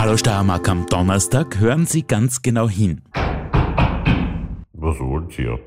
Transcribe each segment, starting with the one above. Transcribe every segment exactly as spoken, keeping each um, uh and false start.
Hallo Steiermark am Donnerstag, hören Sie ganz genau hin. Was wollen Sie ja?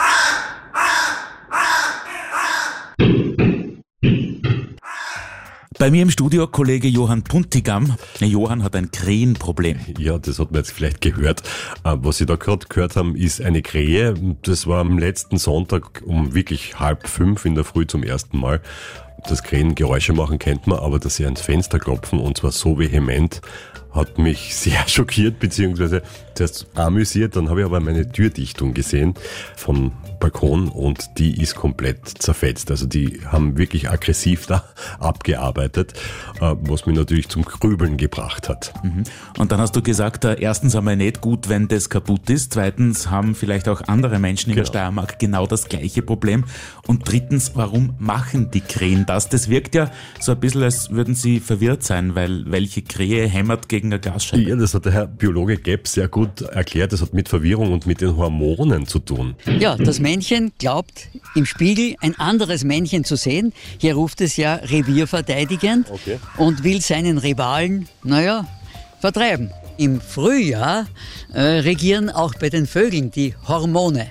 Bei mir im Studio Kollege Johann Puntigam. Johann hat ein Krähenproblem. Ja, das hat man jetzt vielleicht gehört. Was Sie da gerade gehört haben, ist eine Krähe. Das war am letzten Sonntag um wirklich halb fünf in der Früh zum ersten Mal. Das Krähen Geräusche machen kennt man, aber dass sie ans Fenster klopfen und zwar so vehement, hat mich sehr schockiert, beziehungsweise zuerst amüsiert. Dann habe ich aber meine Türdichtung gesehen vom Balkon und die ist komplett zerfetzt. Also die haben wirklich aggressiv da abgearbeitet, was mich natürlich zum Grübeln gebracht hat. Mhm. Und dann hast du gesagt, erstens einmal nicht gut, wenn das kaputt ist. Zweitens haben vielleicht auch andere Menschen in genau. der Steiermark genau das gleiche Problem. Und drittens, warum machen die Krähen das? Das wirkt ja so ein bisschen, als würden sie verwirrt sein, weil welche Krähe hämmert gegen eine Glasscheibe? Ja, das hat der Herr Biologe Gepp sehr gut erklärt. Das hat mit Verwirrung und mit den Hormonen zu tun. Ja, das Männchen glaubt im Spiegel ein anderes Männchen zu sehen. Hier ruft es ja revierverteidigend okay. und will seinen Rivalen, naja, vertreiben. Im Frühjahr äh, regieren auch bei den Vögeln die Hormone.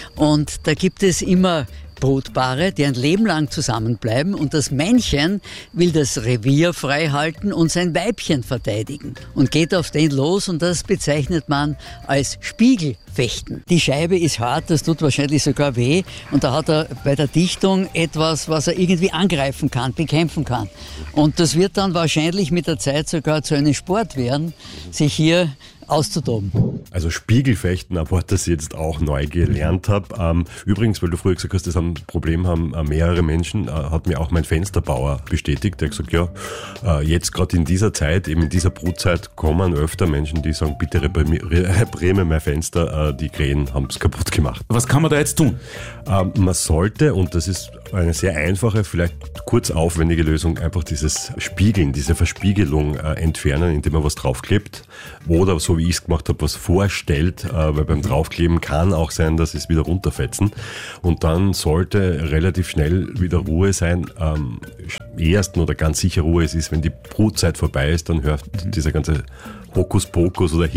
Und da gibt es immer Brutpaare, die ein Leben lang zusammenbleiben und das Männchen will das Revier frei halten und sein Weibchen verteidigen und geht auf den los und das bezeichnet man als Spiegelfechten. Die Scheibe ist hart, das tut wahrscheinlich sogar weh und da hat er bei der Dichtung etwas, was er irgendwie angreifen kann, bekämpfen kann. Und das wird dann wahrscheinlich mit der Zeit sogar zu einem Sport werden, sich hier auszutoben. Also Spiegelfechten, ein Wort, das ich jetzt auch neu gelernt habe. Ähm, übrigens, weil du früher gesagt hast, das ein Problem haben äh, mehrere Menschen, äh, hat mir auch mein Fensterbauer bestätigt. Der hat gesagt, ja, äh, jetzt gerade in dieser Zeit, eben in dieser Brutzeit, kommen öfter Menschen, die sagen, bitte repariere mir mein Fenster, äh, die Krähen haben es kaputt gemacht. Was kann man da jetzt tun? Ähm, man sollte, und das ist eine sehr einfache, vielleicht kurz aufwendige Lösung, einfach dieses Spiegeln, diese Verspiegelung äh, entfernen, indem man was draufklebt. Oder so wie ich es gemacht habe, was vorstellt, äh, weil beim Draufkleben kann auch sein, dass es wieder runterfetzen. Und dann sollte relativ schnell wieder Ruhe sein. Ähm, ersten oder ganz sicher Ruhe es ist, wenn die Brutzeit vorbei ist, dann hört mhm. dieser ganze Hokuspokus oder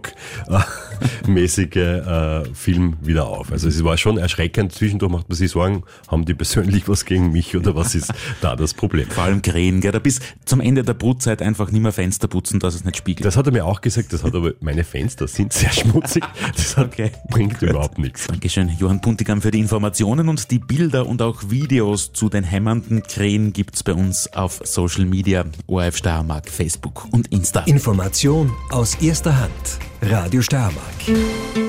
Hitchcock-mäßige äh, Film wieder auf. Also es war schon erschreckend. Zwischendurch macht man sich Sorgen, haben die persönlich was gegen mich oder was ist da das Problem? Vor allem Krähen, gell? Da bis zum Ende der Brutzeit einfach nicht mehr Fenster putzen, dass es nicht spiegelt. Das hat er mir auch gesagt, das hat aber meine Fenster sind sehr schmutzig. Das hat, okay. bringt Gut. überhaupt nichts. Dankeschön, Johann Puntigam, für die Informationen und die Bilder und auch Videos zu den hämmernden Krähen gibt's bei uns auf Social Media, O R F Steiermark, Facebook und Insta. Information aus erster Hand. Radio Steiermark.